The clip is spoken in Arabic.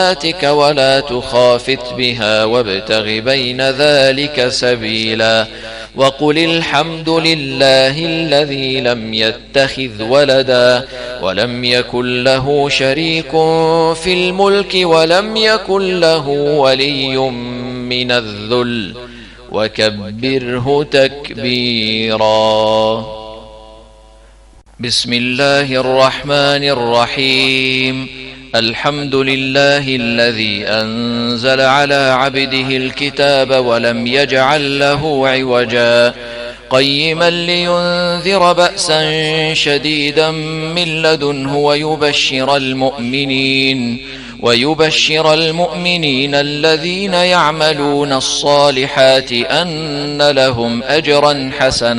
صلاتك ولا تخافت بها وابتغ بين ذلك سبيلا وقل الحمد لله الذي لم يتخذ ولدا ولم يكن له شريك في الملك ولم يكن له ولي من الذل وكبره تكبيرا. بسم الله الرحمن الرحيم. الحمد لله الذي أنزل على عبده الكتاب ولم يجعل له عوجا قيما لينذر بأسا شديدا من لدنه ويبشر المؤمنين الذين يعملون الصالحات أن لهم أجرا حسنا